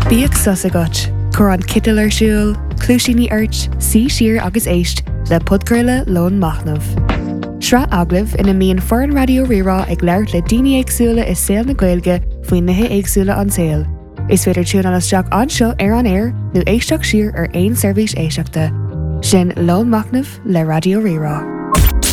Bíag susagat, chur an cital ar siúl, clúisíní airt, sí siar agus éist le podcurla lón machnamh. Sra aglah ina míon foreign radio rirá ag leirt le daoine éagsúla is saoil na Gaeilge faoin nithe éagsúla an saoil. Is féidir tún an isteach anseo ar an air nó éisteach siar ar aon seirbhís éisteachta. Sin lón machnamh le radio rirá.